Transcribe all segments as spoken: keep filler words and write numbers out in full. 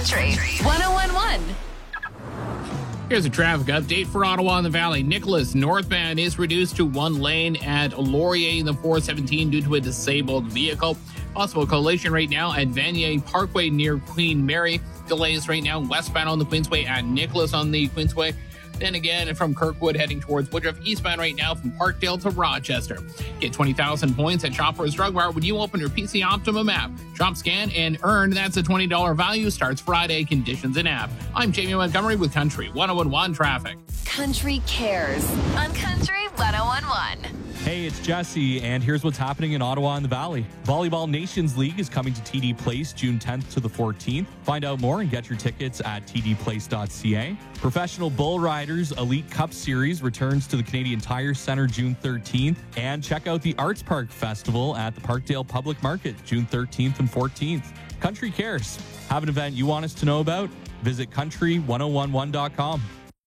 Country one oh one point one. Here's a traffic update for Ottawa and the Valley. Nicholas northbound is reduced to one lane at Laurier in the four seventeen due to a disabled vehicle. Possible collision right now at Vanier Parkway near Queen Mary. Delays right now westbound on the Queensway at Nicholas on the Queensway. Then again, from Kirkwood heading towards Woodruff, eastbound right now from Parkdale to Rochester. Get twenty thousand points at Shoppers Drug Mart when you open your P C Optimum app. Shop, scan, and earn. That's a twenty dollars value. Starts Friday. Conditions in app. I'm Jamie Montgomery with Country one oh one one Traffic. Country Cares on Country one oh one one. Hey, it's Jesse, and here's what's happening in Ottawa and the Valley. Volleyball Nations League is coming to T D Place June tenth to the fourteenth. Find out more and get your tickets at t d place dot c a. Professional Bull Riders Elite Cup Series returns to the Canadian Tire Centre June thirteenth. And check out the Arts Park Festival at the Parkdale Public Market June thirteenth and fourteenth. Country Cares. Have an event you want us to know about? Visit country one oh one one dot com.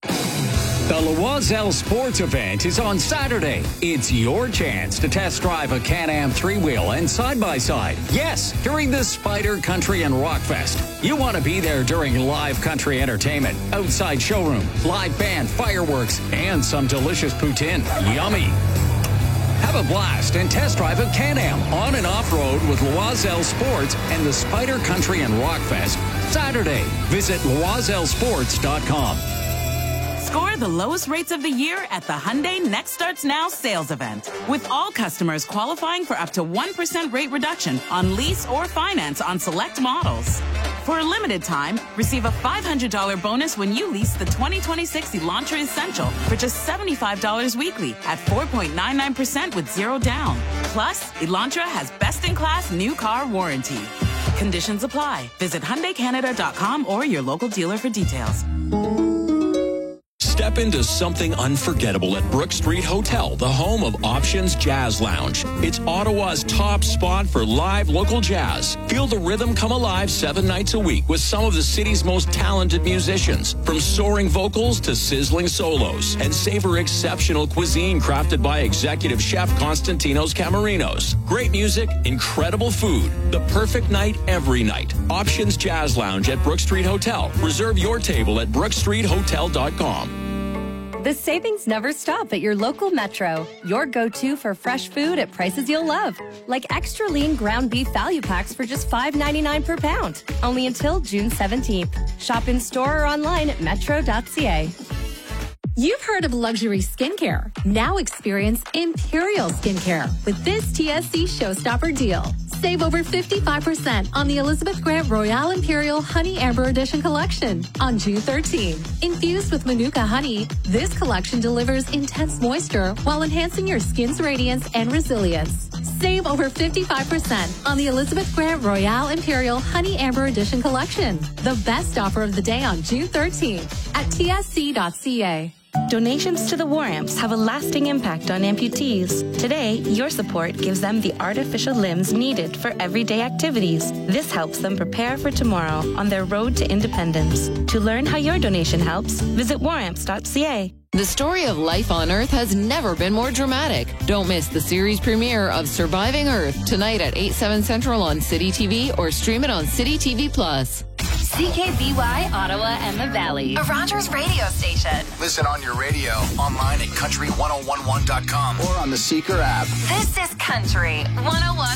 The Loiselle Sports Event is on Saturday. It's your chance to test drive a Can-Am three-wheel and side-by-side. Yes, during the Spider Country and Rock Fest. You want to be there during live country entertainment, outside showroom, live band, fireworks, and some delicious poutine. Yummy. Have a blast and test drive a Can-Am on and off-road with Loiselle Sports and the Spider Country and Rock Fest Saturday. Visit loiselle sports dot com. Score the lowest rates of the year at the Hyundai Next Starts Now sales event. With all customers qualifying for up to one percent rate reduction on lease or finance on select models. For a limited time, receive a five hundred dollars bonus when you lease the twenty twenty-six Elantra Essential for just seventy-five dollars weekly at four point nine nine percent with zero down. Plus, Elantra has best-in-class new car warranty. Conditions apply. Visit Hyundai Canada dot com or your local dealer for details. Step into something unforgettable at Brook Street Hotel, the home of Options Jazz Lounge. It's Ottawa's top spot for live local jazz. Feel the rhythm come alive seven nights a week with some of the city's most talented musicians, from soaring vocals to sizzling solos, and savor exceptional cuisine crafted by executive chef Constantinos Camarinos. Great music, incredible food, the perfect night every night. Options Jazz Lounge at Brook Street Hotel. Reserve your table at brook street hotel dot com. The savings never stop at your local Metro. Your go-to for fresh food at prices you'll love. Like extra lean ground beef value packs for just five ninety-nine per pound. Only until June seventeenth. Shop in store or online at metro dot c a. You've heard of luxury skincare. Now experience Imperial Skincare with this T S C Showstopper deal. Save over fifty-five percent on the Elizabeth Grant Royale Imperial Honey Amber Edition collection on June thirteenth. Infused with Manuka honey, this collection delivers intense moisture while enhancing your skin's radiance and resilience. Save over fifty-five percent on the Elizabeth Grant Royale Imperial Honey Amber Edition collection. The best offer of the day on June thirteenth at t s c dot c a. Donations to the War Amps have a lasting impact on amputees. Today, your support gives them the artificial limbs needed for everyday activities. This helps them prepare for tomorrow on their road to independence. To learn how your donation helps, visit war amps dot c a. The story of life on Earth has never been more dramatic. Don't miss the series premiere of Surviving Earth tonight at eight, seven Central on City T V or stream it on City T V Plus. C K B Y, Ottawa and the Valley. A Rogers radio station. Listen on your radio, online at country one oh one one dot com or on the Seeker app. This is Country one oh one